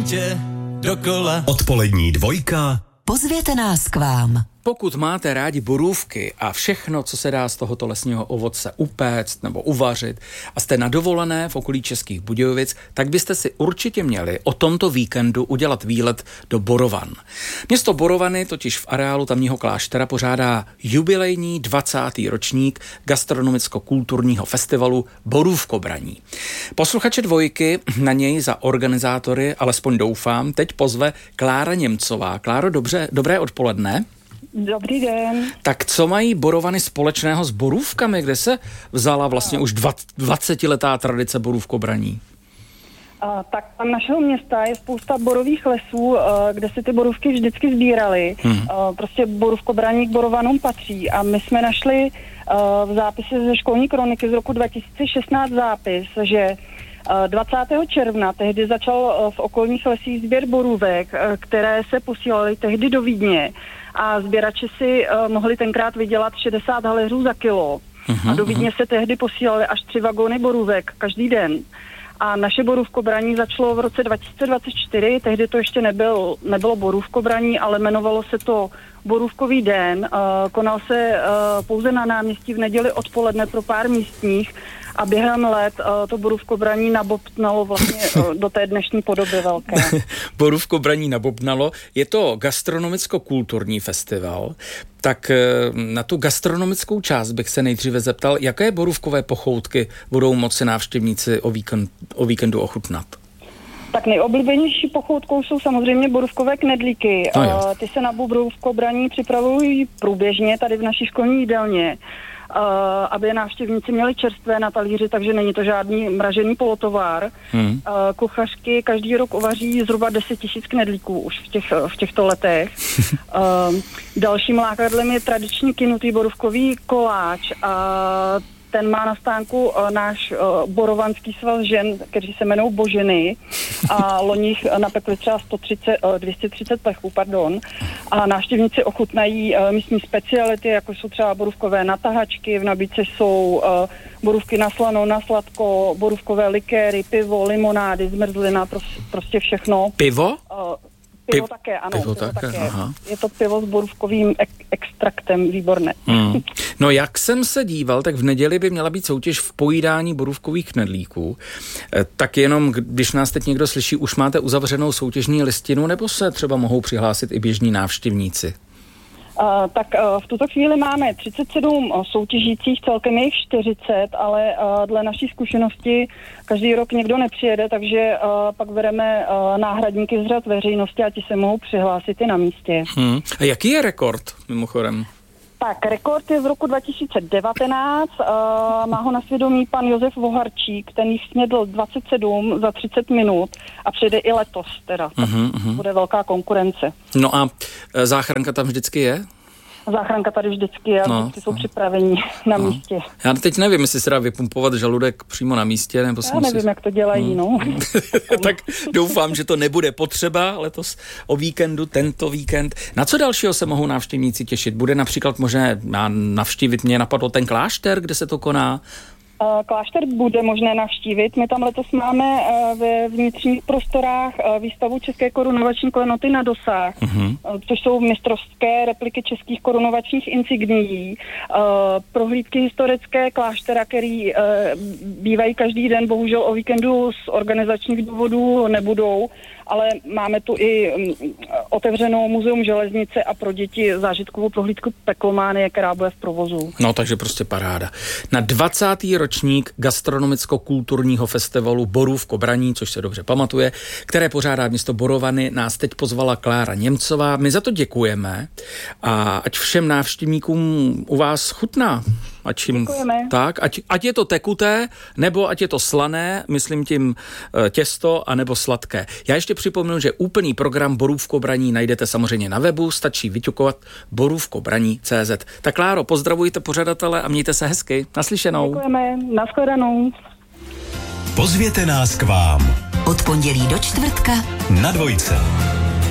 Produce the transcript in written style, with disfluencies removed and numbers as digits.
světě dokola. Odpolední dvojka. Pozvěte nás k vám. Pokud máte rádi borůvky a všechno, co se dá z tohoto lesního ovoce upéct nebo uvařit a jste na dovolené v okolí Českých Budějovic, tak byste si určitě měli o tomto víkendu udělat výlet do Borovan. Město Borovany totiž v areálu tamního kláštera pořádá jubilejní 20. ročník gastronomicko-kulturního festivalu Borůvkobraní. Posluchače dvojky na něj za organizátory, alespoň doufám, teď pozve Klára Němcová. Kláro, dobré odpoledne. Dobrý den. Tak co mají Borovany společného s borůvkami, kde se vzala vlastně už 20letá tradice borůvkobraní? Tak tam našeho města je spousta borových lesů, kde se ty borůvky vždycky sbíraly. Prostě borůvkobraní k Borovanům patří a my jsme našli v zápise ze školní kroniky z roku 2016 zápis, že 20. června tehdy začal v okolních lesích sběr borůvek, které se posílaly tehdy do Vídně a sběrači si mohli tenkrát vydělat 60 haléřů za kilo. A do Vídně se tehdy posílaly až 3 vagóny borůvek každý den. A naše borůvkobraní začalo v roce 2024, tehdy to ještě nebylo borůvkobraní, ale jmenovalo se to Borůvkový den. Konal se pouze na náměstí v neděli odpoledne pro pár místních a během let to borůvkobraní nabobtnalo vlastně do té dnešní podoby velké. Borůvkobraní nabobtnalo. Je to gastronomicko-kulturní festival, tak na tu gastronomickou část bych se nejdříve zeptal, jaké borůvkové pochoutky budou moci návštěvníci o víkendu ochutnat? Tak nejoblíbenější pochoutkou jsou samozřejmě borůvkové knedlíky. Ty se na borůvkobraní připravují průběžně tady v naší školní jídelně, aby návštěvníci měli čerstvé na talíři, takže není to žádný mražený polotovar. Kuchařky každý rok uvaří zhruba 10 000 knedlíků už v těchto letech. Dalším lákadlem je tradiční kynutý borůvkový koláč a ten má na stánku náš borovanský svaz žen, kteří se jmenují Boženy a loních napekli třeba 230 plechů, a návštěvníci ochutnají místní speciality, jako jsou třeba borůvkové natahačky, v nabídce jsou borůvky na slano, na sladko, borůvkové likéry, pivo, limonády, zmrzlina, prostě všechno. Pivo? Pivo také, ano. Pivo také. Aha. Je to pivo s borůvkovým extraktem, výborné. No jak jsem se díval, tak v neděli by měla být soutěž v pojídání borůvkových knedlíků. Tak jenom, když nás teď někdo slyší, už máte uzavřenou soutěžní listinu, nebo se třeba mohou přihlásit i běžní návštěvníci? Tak v tuto chvíli máme 37 soutěžících, celkem je jich 40, ale dle naší zkušenosti každý rok někdo nepřijede, takže pak bereme náhradníky z řad veřejnosti a ti se mohou přihlásit i na místě. A jaký je rekord, mimochodem? Tak, rekord je z roku 2019, má ho na svědomí pan Josef Voharčík, ten jich snědl 27 za 30 minut a přijde i letos teda, bude velká konkurence. No a záchranka tam vždycky je? Záchranka tady vždycky je, vždycky jsou připraveni na místě. Já teď nevím, jestli se dá vypumpovat žaludek přímo na místě, nebo si nevím, jak to dělají, Tak doufám, že to nebude potřeba letos o víkendu, tento víkend. Na co dalšího se mohou návštěvníci těšit? Bude například možné navštívit, mě napadlo ten klášter, kde se to koná? Klášter bude možné navštívit. My tam letos máme ve vnitřních prostorách výstavu České korunovační klenoty na dosah, což jsou mistrovské repliky českých korunovačních insignií, prohlídky historické kláštera, který bývají každý den, bohužel o víkendu z organizačních důvodů nebudou, ale máme tu i otevřenou muzeum železnice a pro děti zážitkovou prohlídku Peklománie, která bude v provozu. No, takže prostě paráda. Na 20. ročník gastronomicko-kulturního festivalu Borůvkobraní, což se dobře pamatuje, které pořádá město Borovany, nás teď pozvala Klára Němcová. My za to děkujeme a ať všem návštěvníkům u vás chutná. Ať je to tekuté, nebo ať je to slané, myslím tím těsto, anebo sladké. Já ještě připomenu, že úplný program Borůvkobraní najdete samozřejmě na webu, stačí vyťukovat borůvkobraní.cz. Tak Kláro, pozdravujte pořadatele a mějte se hezky. Naslyšenou. Děkujeme, nashledanou. Pozvěte nás k vám. Od pondělí do čtvrtka na dvojce.